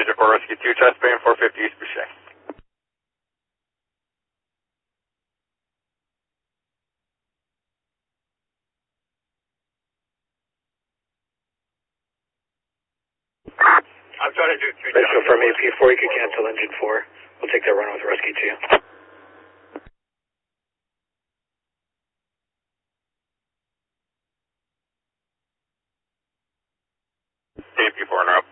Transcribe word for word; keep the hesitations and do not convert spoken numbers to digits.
Engine four Rescue two, test band four fifty East Boucher. I'm trying to do two. So from A P four, you could cancel engine four. We'll take that run with Rescue two. A P four and up.